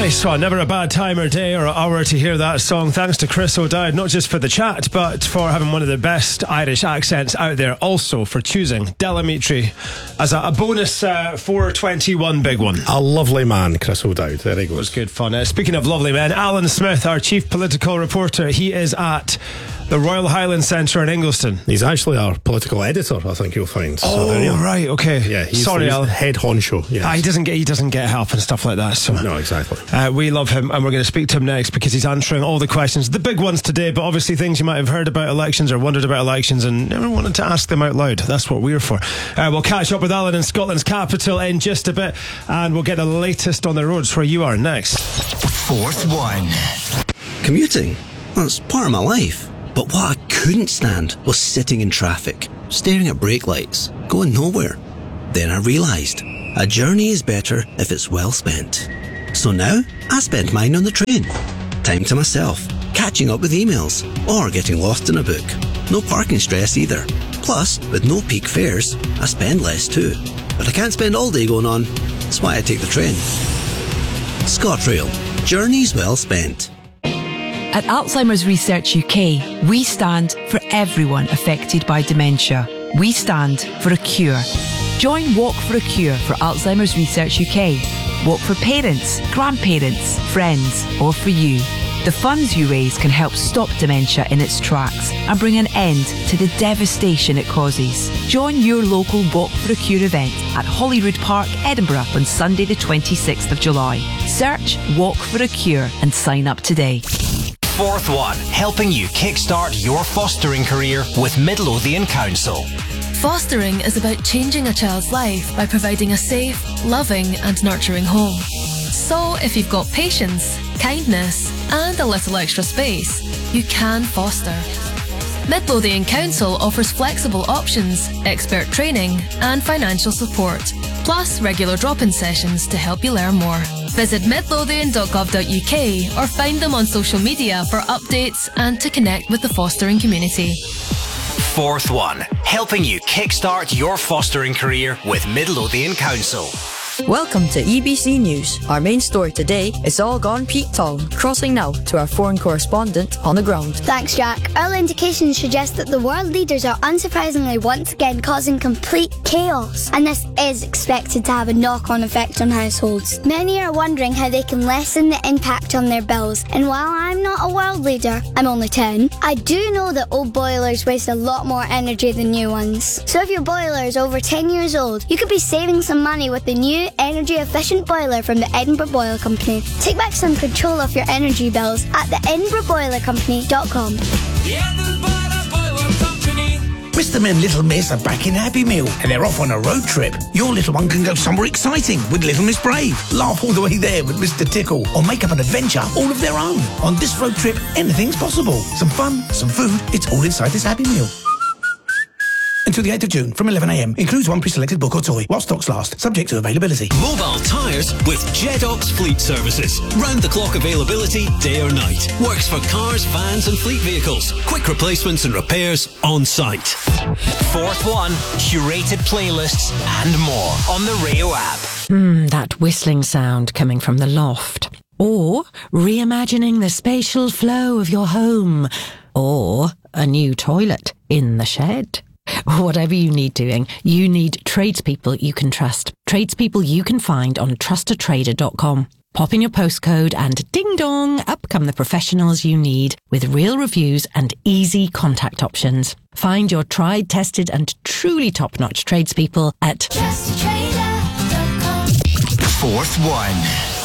Nice one. Never a bad time or day or hour to hear that song. Thanks to Chris O'Dowd, not just for the chat, but for having one of the best Irish accents out there. Also for choosing Del Amitri as a bonus 421 big one. A lovely man, Chris O'Dowd. There he goes. It was good fun. Speaking of lovely men, Alan Smith, our chief political reporter, he is at the Royal Highland Centre in Ingliston. He's actually our political editor, I think you'll find. Right, okay. Yeah, he's Alan. Head honcho. Yes. He doesn't get help and stuff like that. So no, exactly. We love him, and we're going to speak to him next because he's answering all the questions, the big ones today, but obviously things you might have heard about elections or wondered about elections and never wanted to ask them out loud. That's what we're for. We'll catch up with Alan in Scotland's capital in just a bit, and we'll get the latest on the roads where you are next. Fourth one. Commuting? That's part of my life. But what I couldn't stand was sitting in traffic, staring at brake lights, going nowhere. Then I realised, a journey is better if it's well spent. So now, I spend mine on the train. Time to myself, catching up with emails, or getting lost in a book. No parking stress either. Plus, with no peak fares, I spend less too. But I can't spend all day going on. That's why I take the train. ScotRail. Journeys well spent. At Alzheimer's Research UK, we stand for everyone affected by dementia. We stand for a cure. Join Walk for a Cure for Alzheimer's Research UK. Walk for parents, grandparents, friends, or for you. The funds you raise can help stop dementia in its tracks and bring an end to the devastation it causes. Join your local Walk for a Cure event at Holyrood Park, Edinburgh on Sunday the 26th of July. Search Walk for a Cure and sign up today. Fourth one, helping you kickstart your fostering career with Midlothian Council. Fostering is about changing a child's life by providing a safe, loving and nurturing home. So if you've got patience, kindness and a little extra space, you can foster. Midlothian Council offers flexible options, expert training and financial support, plus regular drop-in sessions to help you learn more. Visit midlothian.gov.uk or find them on social media for updates and to connect with the fostering community. Fourth one, helping you kickstart your fostering career with Midlothian Council. Welcome to EBC News. Our main story today is all gone Pete Tong. Crossing now to our foreign correspondent on the ground. Thanks, Jack. Early indications suggest that the world leaders are unsurprisingly once again causing complete chaos, and this is expected to have a knock-on effect on households. Many are wondering how they can lessen the impact on their bills, and while I'm not a world leader, I'm only 10, I do know that old boilers waste a lot more energy than new ones. So if your boiler is over 10 years old, you could be saving some money with the new energy-efficient boiler from the Edinburgh Boiler Company. Take back some control of your energy bills at the EdinburghBoilerCompany.com. Mr. and Little Miss are back in Happy Meal and they're off on a road trip. Your little one can go somewhere exciting with Little Miss Brave, laugh all the way there with Mr. Tickle, or make up an adventure all of their own. On this road trip, anything's possible. Some fun, some food, it's all inside this Happy Meal. Until the 8th of June from 11am. Includes one pre-selected book or toy while stocks last, subject to availability. Mobile tyres with Jedox Fleet Services. Round-the-clock availability, day or night. Works for cars, vans and fleet vehicles. Quick replacements and repairs on site. Fourth one, curated playlists and more on the Rio app. That whistling sound coming from the loft. Or reimagining the spatial flow of your home. Or a new toilet in the shed. Whatever you need doing, you need tradespeople you can trust. Tradespeople you can find on trustatrader.com. Pop in your postcode and ding dong, up come the professionals you need with real reviews and easy contact options. Find your tried, tested and truly top-notch tradespeople at trustatrader.com. Fourth one.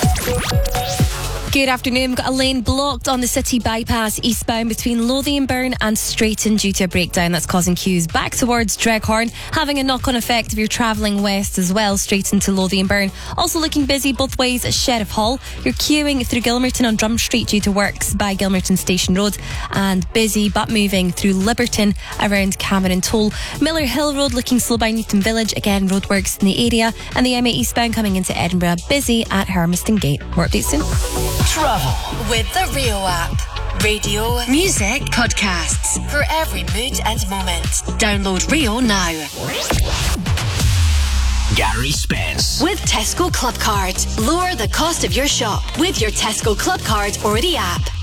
Good afternoon. We've got a lane blocked on the city bypass eastbound between Lothian-Burn and Straighton due to a breakdown that's causing queues back towards Dreghorn, having a knock-on effect if you're travelling west as well, Straighton to Lothian-Burn. Also looking busy both ways at Sheriff Hall. You're queuing through Gilmerton on Drum Street due to works by Gilmerton Station Road, and busy but moving through Liberton around Cameron Toll. Miller Hill Road looking slow by Newton Village, again roadworks in the area, and the M8 eastbound coming into Edinburgh busy at Hermiston Gate. More updates soon. Travel with the Rio app. Radio, music, podcasts for every mood and moment. Download Rio now. Gary Spence. With Tesco Club Card. Lower the cost of your shop with your Tesco Club Card or the app.